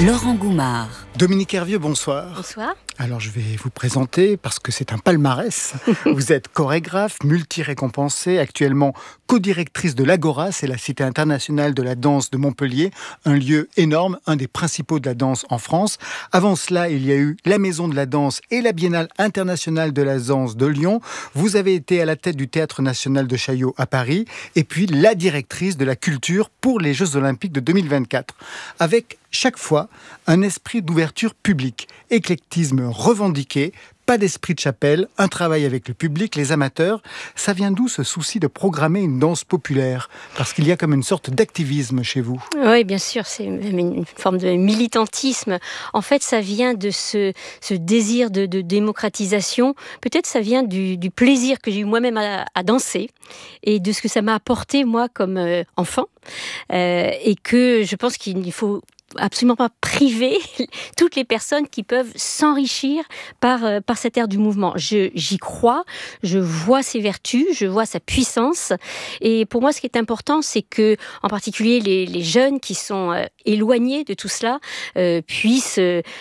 Laurent Goumard. Dominique Hervieux, bonsoir. Bonsoir. Alors je vais vous présenter parce que c'est un palmarès. Vous êtes chorégraphe, multi-récompensée, actuellement co-directrice de l'Agora, c'est la Cité internationale de la danse de Montpellier, un lieu énorme, un des principaux de la danse en France. Avant cela, il y a eu la Maison de la Danse et la Biennale internationale de la danse de Lyon. Vous avez été à la tête du Théâtre national de Chaillot à Paris et puis la directrice de la culture pour les Jeux olympiques de 2024. Avec chaque fois un esprit d'ouverture publique, éclectisme revendiqué, pas d'esprit de chapelle, un travail avec le public, les amateurs. Ça vient d'où ce souci de programmer une danse populaire ? Parce qu'il y a comme une sorte d'activisme chez vous. Oui, bien sûr, c'est une forme de militantisme. En fait, ça vient de ce désir de démocratisation. Peut-être ça vient du plaisir que j'ai eu moi-même à danser et de ce que ça m'a apporté, moi, comme enfant. Et que je pense qu'il faut absolument pas priver toutes les personnes qui peuvent s'enrichir par cette ère du mouvement. J'y crois, je vois ses vertus, je vois sa puissance. Et pour moi, ce qui est important, c'est que, en particulier, les jeunes qui sont éloignés de tout cela puissent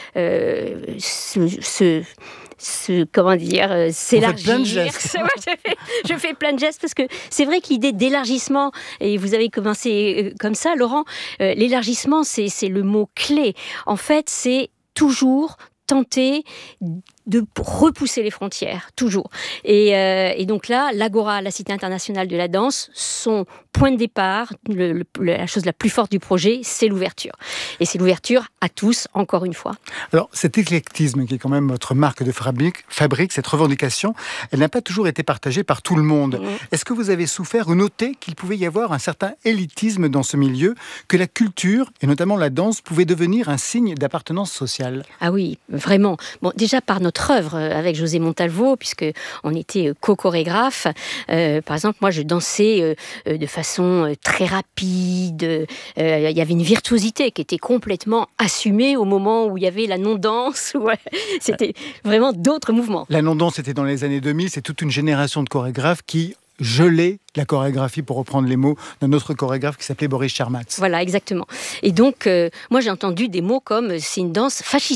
s'élargir. Je fais plein de gestes parce que c'est vrai que l'idée d'élargissement, et vous avez commencé comme ça, Laurent, l'élargissement, c'est le mot clé. En fait, c'est toujours tenter de repousser les frontières, toujours. Et donc là, l'Agora, la Cité internationale de la danse, son point de départ, la chose la plus forte du projet, c'est l'ouverture. Et c'est l'ouverture à tous, encore une fois. Alors, cet éclectisme qui est quand même votre marque de fabrique, cette revendication, elle n'a pas toujours été partagée par tout le monde. Est-ce que vous avez souffert ou noté qu'il pouvait y avoir un certain élitisme dans ce milieu, que la culture, et notamment la danse, pouvait devenir un signe d'appartenance sociale ? Ah oui, vraiment. Bon, déjà par notre œuvre avec José Montalvo, puisque on était co-chorégraphe. Par exemple, moi, je dansais de façon très rapide. Il y avait une virtuosité qui était complètement assumée au moment où il y avait la non-danse. C'était vraiment d'autres mouvements. La non-danse, c'était dans les années 2000. C'est toute une génération de chorégraphes qui gelait la chorégraphie, pour reprendre les mots d'un autre chorégraphe qui s'appelait Boris Charmatz. Voilà, exactement. Et donc, moi, j'ai entendu des mots comme « c'est une danse fasciste ».